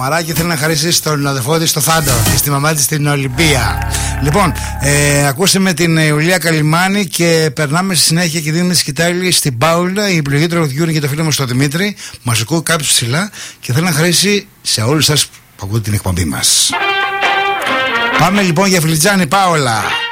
Σαμαράκη θέλει να χαρίσει στον αδερφό της στο Θάντο και στη μαμά της στην Ολυμπία. Λοιπόν, ακούσαμε την Ιουλία Καλιμάνη και περνάμε στη συνέχεια και δίνουμε τη σκητάλη στην Πάουλα. Η επιλογή τραγουδιού είναι για το φίλο μας τον Δημήτρη. Μας ακούει κάποιος ψηλά και θέλει να χαρίσει σε όλους σας που ακούτε την εκπομπή μας. Πάμε λοιπόν για Φιλιτζάνη Πάολα.